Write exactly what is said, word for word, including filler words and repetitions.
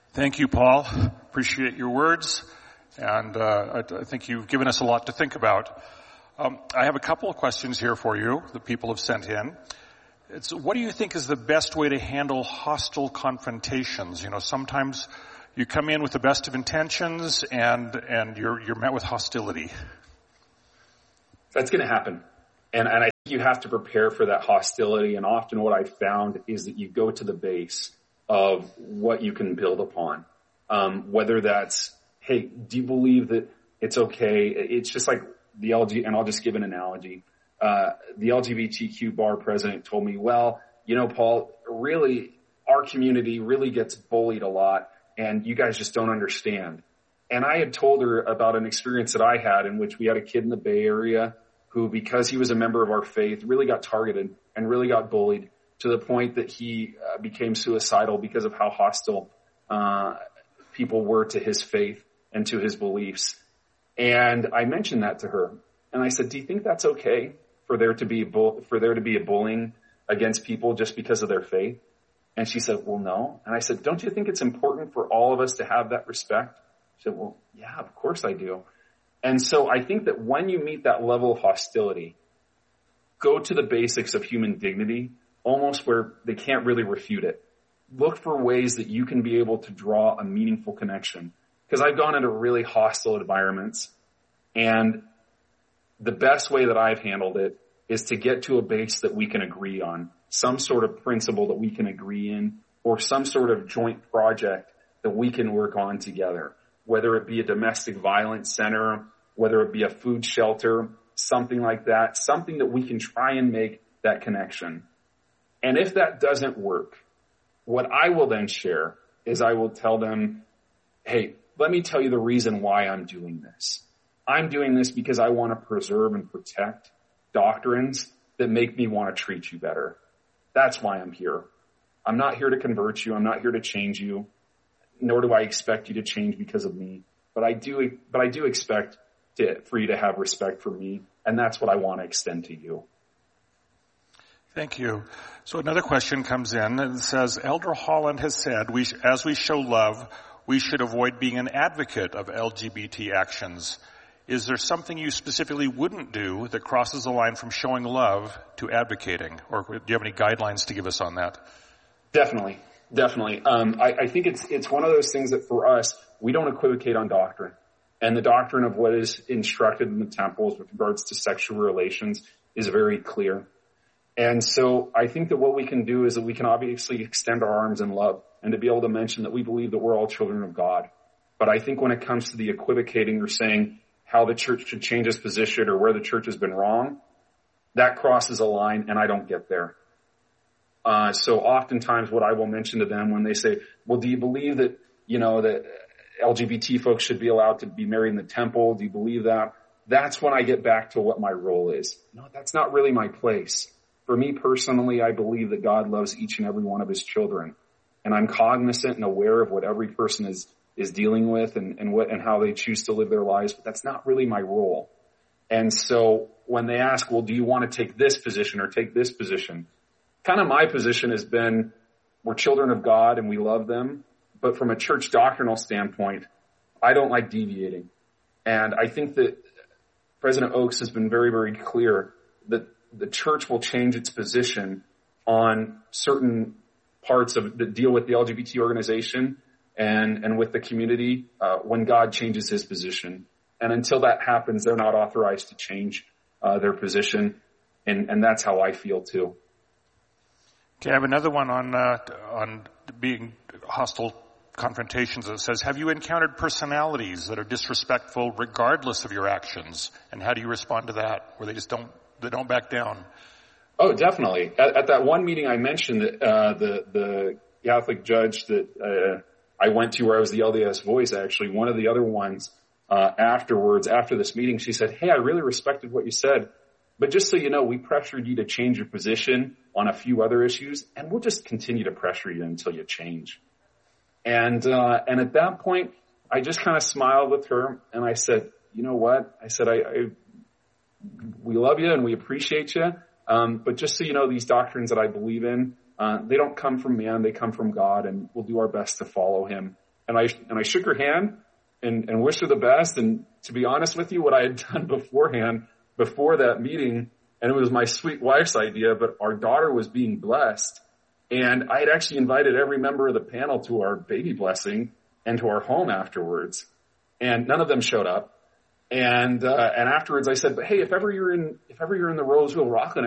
Thank you, Paul. Appreciate your words, and uh, I, I think you've given us a lot to think about. Um, I have a couple of questions here for you that people have sent in. It's, what do you think is the best way to handle hostile confrontations? You know, sometimes you come in with the best of intentions, and and you're you're met with hostility. That's going to happen, and and I think you have to prepare for that hostility. And often, what I found is that you go to the base of what you can build upon. Um, whether that's, hey, do you believe that it's okay? It's just like the L G, and I'll just give an analogy. Uh, the L G B T Q bar president told me, well, you know, Paul, really, our community really gets bullied a lot, and you guys just don't understand. And I had told her about an experience that I had in which we had a kid in the Bay Area who, because he was a member of our faith, really got targeted and really got bullied, to the point that he uh, became suicidal because of how hostile uh, people were to his faith and to his beliefs. And I mentioned that to her, and I said, "Do you think that's okay for there to be bull- for there to be a bullying against people just because of their faith?" And she said, "Well, no." And I said, "Don't you think it's important for all of us to have that respect?" She said, "Well, yeah, of course I do." And so I think that when you meet that level of hostility, go to the basics of human dignity, almost where they can't really refute it. Look for ways that you can be able to draw a meaningful connection. Because I've gone into really hostile environments, and the best way that I've handled it is to get to a base that we can agree on, some sort of principle that we can agree in, or some sort of joint project that we can work on together, whether it be a domestic violence center, whether it be a food shelter, something like that, something that we can try and make that connection. And if that doesn't work, what I will then share is I will tell them, hey, let me tell you the reason why I'm doing this. I'm doing this because I want to preserve and protect doctrines that make me want to treat you better. That's why I'm here. I'm not here to convert you. I'm not here to change you, nor do I expect you to change because of me. But I do, but I do expect to, for you to have respect for me, and that's what I want to extend to you. Thank you. So another question comes in and says, Elder Holland has said, we, as we show love, we should avoid being an advocate of L G B T actions. Is there something you specifically wouldn't do that crosses the line from showing love to advocating? Or do you have any guidelines to give us on that? Definitely. Definitely. Um, I, I think it's, it's one of those things that for us, we don't equivocate on doctrine. And the doctrine of what is instructed in the temples with regards to sexual relations is very clear. And so I think that what we can do is that we can obviously extend our arms in love and to be able to mention that we believe that we're all children of God. But I think when it comes to the equivocating or saying how the church should change its position or where the church has been wrong, that crosses a line, and I don't get there. Uh, so oftentimes what I will mention to them when they say, well, do you believe that, you know, that L G B T folks should be allowed to be married in the temple? Do you believe that? That's when I get back to what my role is. No, that's not really my place. For me personally, I believe that God loves each and every one of his children. And I'm cognizant and aware of what every person is, is dealing with and, and what, and how they choose to live their lives. But that's not really my role. And so when they ask, well, do you want to take this position or take this position? Kind of my position has been, we're children of God and we love them. But from a church doctrinal standpoint, I don't like deviating. And I think that President Oaks has been very, very clear that the church will change its position on certain parts of that deal with the L G B T organization and, and with the community uh, when God changes his position. And until that happens, they're not authorized to change uh, their position. And, and that's how I feel too. Okay, I have another one on uh, on being hostile confrontations that says, have you encountered personalities that are disrespectful regardless of your actions? And how do you respond to that, where they just don't they don't back down? Oh, definitely. At, at that one meeting I mentioned, that uh, the the Catholic judge that uh, I went to, where I was the L D S voice, actually, one of the other ones uh, afterwards, after this meeting, she said, hey, I really respected what you said, but just so you know, we pressured you to change your position on a few other issues, and we'll just continue to pressure you until you change. And uh, and at that point, I just kind of smiled with her, and I said, you know what? I said, I, I we love you and we appreciate you. Um, but just so you know, these doctrines that I believe in, uh, they don't come from man, they come from God, and we'll do our best to follow him. and I, and I shook her hand and, and wished her the best. And to be honest with you, what I had done beforehand, before that meeting, and it was my sweet wife's idea, but our daughter was being blessed. And I had actually invited every member of the panel to our baby blessing and to our home afterwards. And none of them showed up. And, uh, and afterwards I said, but hey, if ever you're in, if ever you're in the Roseville, Rockland